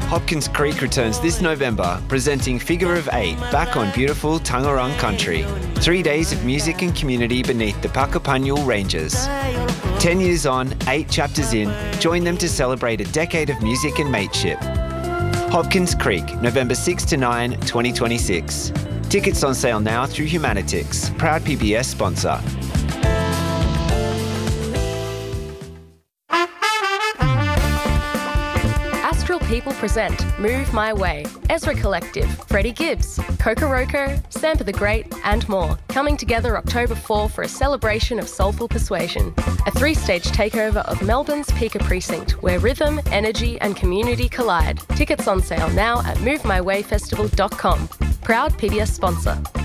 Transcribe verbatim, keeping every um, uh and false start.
Hopkins Creek returns this November, presenting Figure of Eight back on beautiful Tangarang country. Three days of music and community beneath the Puckapunyal Ranges. Ten years on, eight chapters in, join them to celebrate a decade of music and mateship. Hopkins Creek, November sixth to ninth, twenty twenty-six. Tickets on sale now through Humanitix, proud P B S sponsor. Astral People present Move My Way, Ezra Collective, Freddie Gibbs, Kokoroko, Sampa the Great and more, coming together October fourth for a celebration of soulful persuasion. A three-stage takeover of Melbourne's Pika Precinct, where rhythm, energy and community collide. Tickets on sale now at move my way festival dot com. Proud P B S sponsor.